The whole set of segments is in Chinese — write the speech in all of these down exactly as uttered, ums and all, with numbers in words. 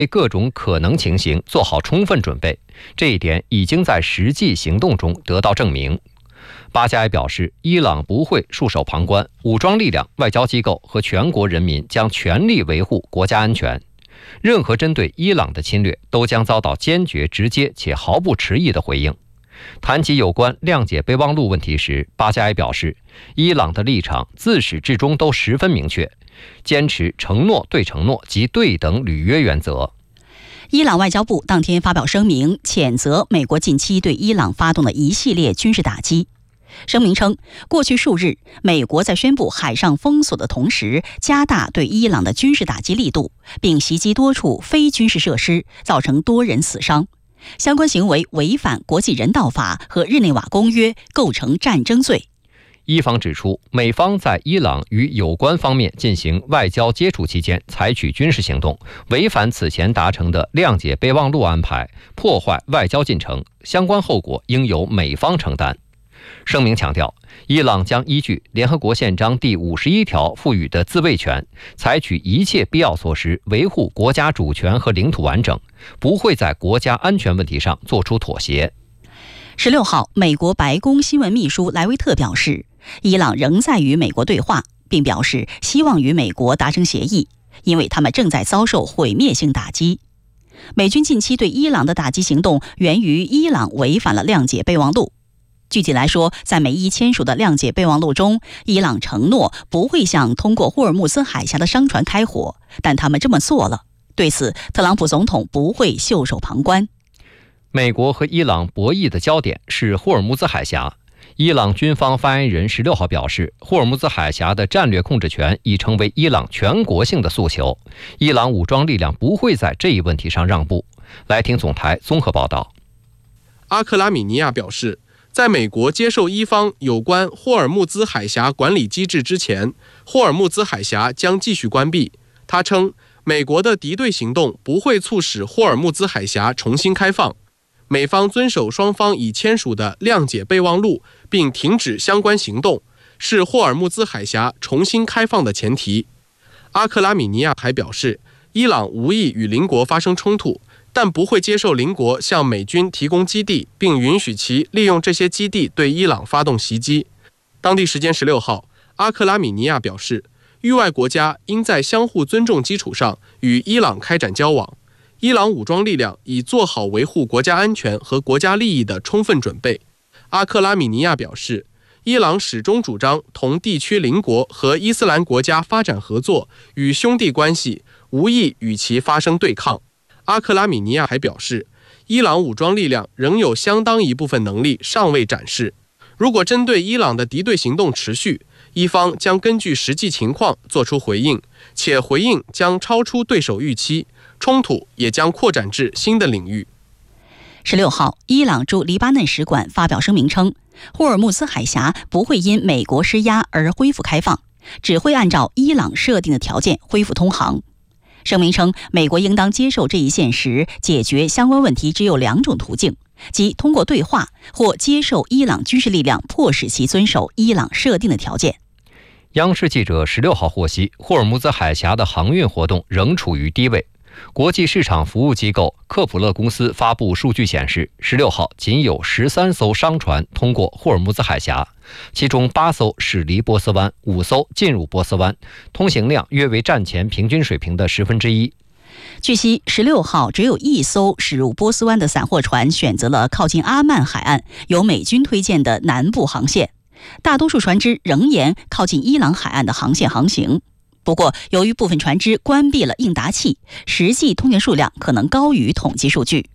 各种可能情形做好充分准备，这一点已经在实际行动中得到证明。巴加埃表示，伊朗不会束手旁观，武装力量、外交机构和全国人民将全力维护国家安全。任何针对伊朗的侵略都将遭到坚决、直接且毫不迟疑的回应。谈及有关谅解备忘录问题时，巴加埃表示，伊朗的立场自始至终都十分明确，坚持承诺对承诺及对等履约原则。 伊朗外交部当天发表声明，谴责美国近期对伊朗发动的一系列军事打击。声明称，过去数日，美国在宣布海上封锁的同时，加大对伊朗的军事打击力度，并袭击多处非军事设施，造成多人死伤。相关行为违反国际人道法和日内瓦公约，构成战争罪。 伊方指出，美方在伊朗与有关方面进行外交接触期间采取军事行动，违反此前达成的谅解备忘录安排，破坏外交进程，相关后果应由美方承担。声明强调，伊朗将依据联合国宪章第五十一条赋予的自卫权，采取一切必要措施维护国家主权和领土完整，不会在国家安全问题上做出妥协。 十六号，美国白宫新闻秘书莱维特表示，伊朗仍在与美国对话，并表示希望与美国达成协议，因为他们正在遭受毁灭性打击。美军近期对伊朗的打击行动源于伊朗违反了谅解备忘录。具体来说，在美伊签署的谅解备忘录中，伊朗承诺不会向通过霍尔木兹海峡的商船开火，但他们这么做了。对此，特朗普总统不会袖手旁观。 美国和伊朗博弈的焦点是霍尔木兹海峡。伊朗军方发言人十六号表示，霍尔木兹海峡的战略控制权已成为伊朗全国性的诉求，伊朗武装力量不会在这一问题上让步。来听总台综合报道。 阿克拉米尼亚表示，在美国接受伊方有关霍尔木兹海峡管理机制之前，霍尔木兹海峡将继续关闭。他称，美国的敌对行动不会促使霍尔木兹海峡重新开放。美方遵守双方已签署的谅解备忘录，并停止相关行动，是霍尔木兹海峡重新开放的前提。阿克拉米尼亚还表示，伊朗无意与邻国发生冲突，但不会接受邻国向美军提供基地，并允许其利用这些基地对伊朗发动袭击。当地时间十六号，阿克拉米尼亚表示，域外国家应在相互尊重基础上与伊朗开展交往。伊朗武装力量已做好维护国家安全和国家利益的充分准备。阿克拉米尼亚表示，伊朗始终主张同地区邻国和伊斯兰国家发展合作与兄弟关系，无意与其发生对抗。阿克拉米尼亚还表示，伊朗武装力量仍有相当一部分能力尚未展示。如果针对伊朗的敌对行动持续，伊方将根据实际情况做出回应，且回应将超出对手预期，冲突也将扩展至新的领域。 十六号，伊朗驻黎巴嫩使馆发表声明称，霍尔木兹海峡不会因美国施压而恢复开放，只会按照伊朗设定的条件恢复通航。声明称，美国应当接受这一现实，解决相关问题只有两种途径，即通过对话或接受伊朗军事力量迫使其遵守伊朗设定的条件。 央视记者十六号获悉，霍尔木兹海峡的航运活动仍处于低位。国际市场服务机构科普勒公司发布数据显示，十六号仅有十三艘商船通过霍尔木兹海峡，其中八艘驶离波斯湾，五艘进入波斯湾，通行量约为战前平均水平的十分之一。 据悉，十六号只有一艘驶入波斯湾的散货船选择了靠近阿曼海岸由美军推荐的南部航线，大多数船只仍沿靠近伊朗海岸的航线航行。不过，由于部分船只关闭了应答器，实际通行数量可能高于统计数据。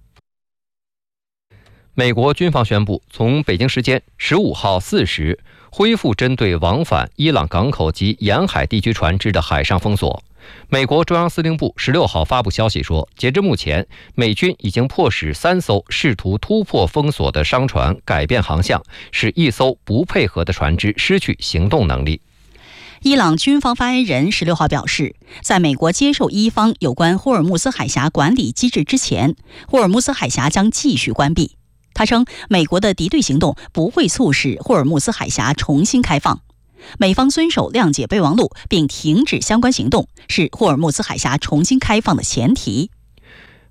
美国军方宣布，从北京时间十五号四时恢复针对往返伊朗港口及沿海地区船只的海上封锁。美国中央司令部十六号发布消息说，截至目前，美军已经迫使三艘试图突破封锁的商船改变航向，使一艘不配合的船只失去行动能力。 伊朗军方发言人十六号表示，在美国接受伊方有关霍尔木兹海峡管理机制之前，霍尔木兹海峡将继续关闭。他称，美国的敌对行动不会促使霍尔木兹海峡重新开放。美方遵守谅解备忘录并停止相关行动，是霍尔木兹海峡重新开放的前提。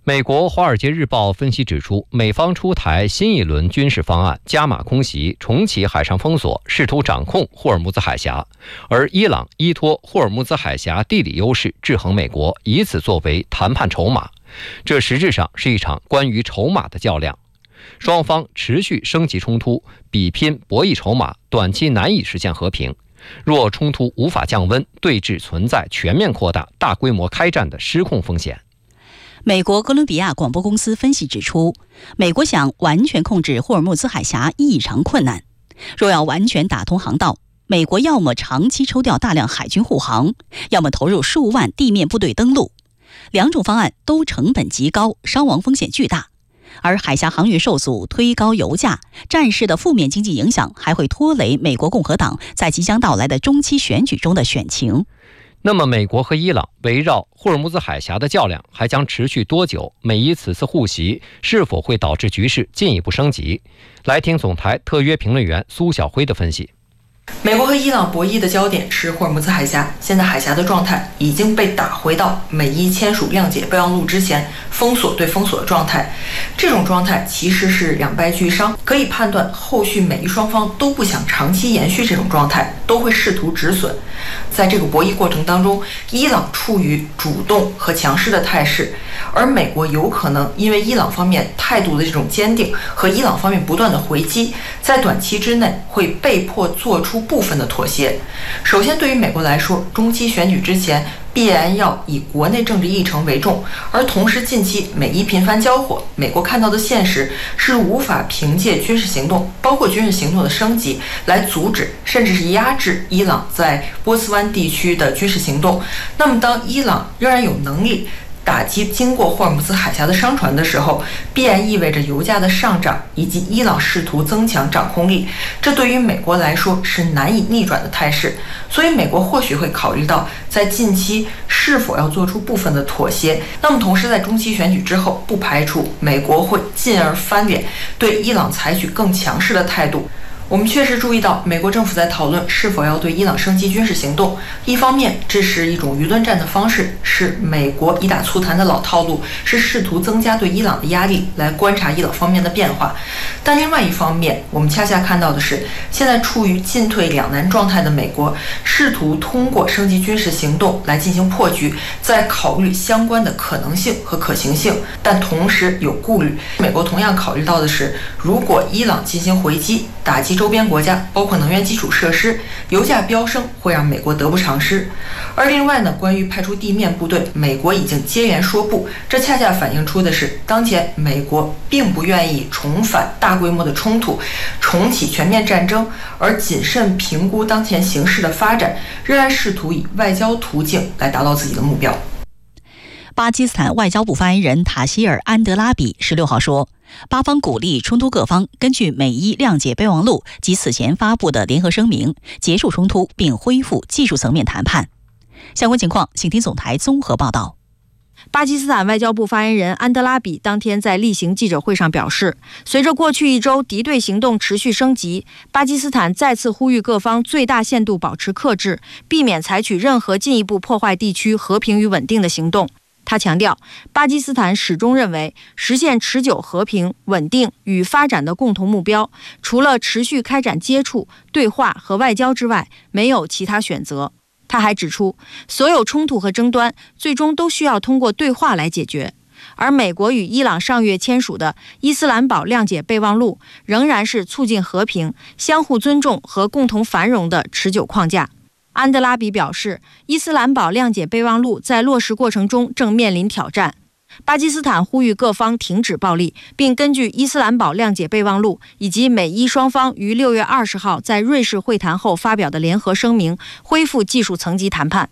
美国《华尔街日报》分析指出，美方出台新一轮军事方案，加码空袭，重启海上封锁，试图掌控霍尔木兹海峡。而伊朗依托霍尔木兹海峡地理优势制衡美国，以此作为谈判筹码。这实质上是一场关于筹码的较量。双方持续升级冲突，比拼博弈筹码，短期难以实现和平。若冲突无法降温，对峙存在全面扩大、大规模开战的失控风险。 美国哥伦比亚广播公司分析指出，美国想完全控制霍尔木兹海峡异常困难。若要完全打通航道，美国要么长期抽调大量海军护航，要么投入数万地面部队登陆。两种方案都成本极高，伤亡风险巨大。而海峡航运受阻，推高油价，战事的负面经济影响还会拖累美国共和党在即将到来的中期选举中的选情。 那么，美国和伊朗围绕霍尔木兹海峡的较量还将持续多久？美伊此次互袭是否会导致局势进一步升级？来听总台特约评论员苏晓辉的分析。 美国和伊朗博弈的焦点是霍尔木兹海峡，现在海峡的状态已经被打回到美伊签署谅解备忘录之前封锁对封锁的状态。这种状态其实是两败俱伤，可以判断后续美伊双方都不想长期延续这种状态，都会试图止损。在这个博弈过程当中，伊朗处于主动和强势的态势，而美国有可能因为伊朗方面态度的这种坚定和伊朗方面不断的回击，在短期之内会被迫做出部分的妥协。首先，对于美国来说，中期选举之前必然要以国内政治议程为重，而同时近期美伊频繁交火，美国看到的现实是无法凭借军事行动，包括军事行动的升级，来阻止甚至是压制伊朗在波斯湾地区的军事行动。那么，当伊朗仍然有能力打击经过霍尔木兹海峡的商船的时候，必然意味着油价的上涨，以及伊朗试图增强掌控力，这对于美国来说是难以逆转的态势。所以美国或许会考虑到在近期是否要做出部分的妥协。那么同时在中期选举之后，不排除美国会进而翻脸，对伊朗采取更强势的态度。我们确实注意到，美国政府在讨论是否要对伊朗升级军事行动。一方面，这是一种舆论战的方式，是美国以打促谈的老套路，是试图增加对伊朗的压力，来观察伊朗方面的变化。但另外一方面，我们恰恰看到的是，现在处于进退两难状态的美国，试图通过升级军事行动来进行破局，在考虑相关的可能性和可行性，但同时有顾虑。美国同样考虑到的是，如果伊朗进行回击，打击周边国家，包括能源基础设施，油价飙升会让美国得不偿失。而另外呢，关于派出地面部队，美国已经接连说不，这恰恰反映出的是，当前美国并不愿意重返大规模的冲突，重启全面战争，而谨慎评估当前形势的发展，仍然试图以外交途径来达到自己的目标。 巴基斯坦外交部发言人塔希尔·安德拉比十六号说，巴方鼓励冲突各方根据美伊谅解备忘录及此前发布的联合声明结束冲突，并恢复技术层面谈判。相关情况，请听总台综合报道。 巴基斯坦外交部发言人安德拉比当天在例行记者会上表示，随着过去一周敌对行动持续升级，巴基斯坦再次呼吁各方最大限度保持克制，避免采取任何进一步破坏地区和平与稳定的行动。他强调，巴基斯坦始终认为实现持久和平、稳定与发展的共同目标，除了持续开展接触、对话和外交之外，没有其他选择。他还指出，所有冲突和争端最终都需要通过对话来解决，而美国与伊朗上月签署的伊斯兰堡谅解备忘录仍然是促进和平、相互尊重和共同繁荣的持久框架。安德拉比表示，伊斯兰堡谅解备忘录在落实过程中正面临挑战。巴基斯坦呼吁各方停止暴力，并根据伊斯兰堡谅解备忘录以及美伊双方于六月二十号在瑞士会谈后发表的联合声明，恢复技术层级谈判。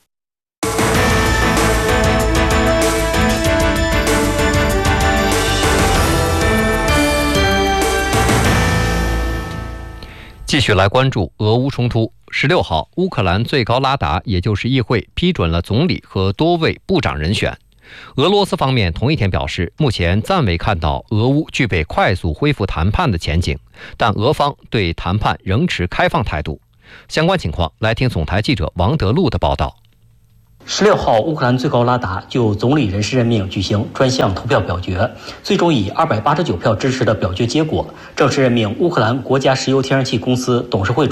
继续来关注俄乌冲突。十六号，乌克兰最高拉达，也就是议会，批准了总理和多位部长人选。俄罗斯方面同一天表示，目前暂未看到俄乌具备快速恢复谈判的前景，但俄方对谈判仍持开放态度。相关情况，来听总台记者王德禄的报道。 十六号，乌克兰最高拉达就总理人事任命举行专项投票表决，最终以二百八十九票支持的表决结果，正式任命乌克兰国家石油天然气公司董事会